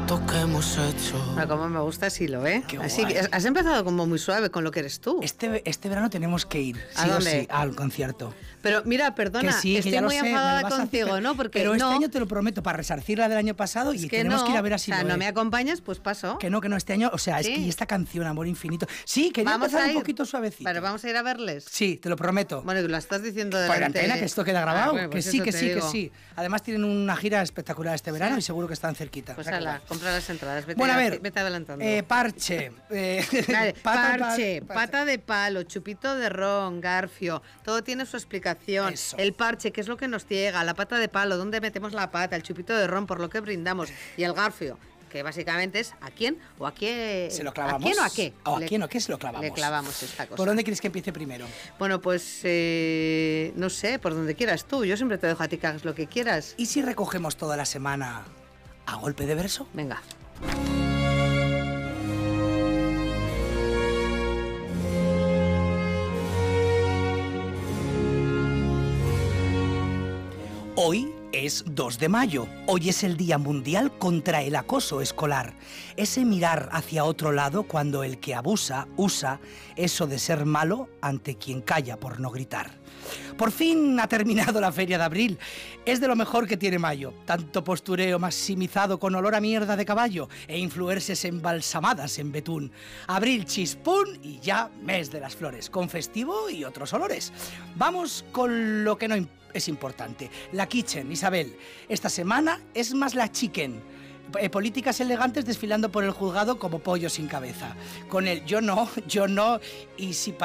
tanto que hemos hecho. Bueno, como me gusta Silo, ¿eh? Qué Así guay. que has empezado como muy suave con lo que eres tú. Este verano tenemos que ir, ¿A sí o dónde? sí, al concierto. Pero mira, perdona, Que sí, que estoy ya lo muy sé, me lo enfadada vas a contigo, hacer, ¿no? Porque pero este no, año te lo prometo, para resarcir la del año pasado, y es que tenemos no, que ir a ver a o sea, Siloé. no me acompañas, pues paso. Que no, este año, o sea, Sí. es que esta canción, Amor Infinito. Sí, quería Vamos empezar a un ir. poquito suavecito. Pero vamos a ir a verles. Sí, te lo prometo. Bueno, que lo estás diciendo Por delante. antena, que esto queda grabado. Bueno, pues que sí, eso que te sí, que digo. sí. Además tienen una gira espectacular este verano y seguro que están cerquita. Pues O sea, que ala, guay. compra las entradas. Vete, Bueno, a ver, vete adelantando. parche. Vale, parche, pata. pata de palo, chupito de ron, garfio, todo tiene su explicación. Eso. El parche, que es lo que nos ciega, la pata de palo, dónde metemos la pata, el chupito de ron, por lo que brindamos, y el garfio, que básicamente es a quién o a qué. ¿Se lo clavamos? ¿A quién o a qué? ¿O a quién o qué se lo clavamos? Le clavamos esta cosa. ¿Por dónde quieres que empiece primero? Bueno, pues no sé, por donde quieras tú. Yo siempre te dejo a ti que hagas lo que quieras. ¿Y si recogemos toda la semana a golpe de verso? Venga. Hoy es 2 de mayo. Hoy es el Día Mundial contra el Acoso Escolar. Ese mirar hacia otro lado cuando el que abusa usa eso de ser malo ante quien calla por no gritar. Por fin ha terminado la Feria de Abril. Es de lo mejor que tiene mayo. Tanto postureo maximizado con olor a mierda de caballo e influencias embalsamadas en betún. Abril chispún y ya mes de las flores, con festivo y otros olores. Vamos con lo que no es importante. La kitchen, Isabel. Esta semana es más la chicken. Políticas elegantes desfilando por el juzgado como pollo sin cabeza. Con el yo no, y si